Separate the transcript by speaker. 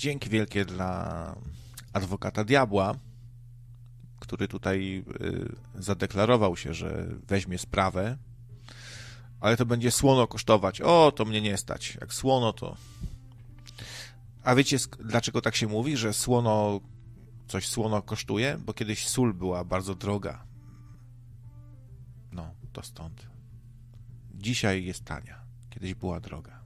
Speaker 1: Dzięki wielkie dla adwokata diabła, który tutaj zadeklarował się, że weźmie sprawę, ale to będzie słono kosztować. O, to mnie nie stać. Jak słono, to... A wiecie, dlaczego tak się mówi, że coś słono kosztuje? Bo kiedyś sól była bardzo droga. No, to stąd. Dzisiaj jest tania. Kiedyś była droga.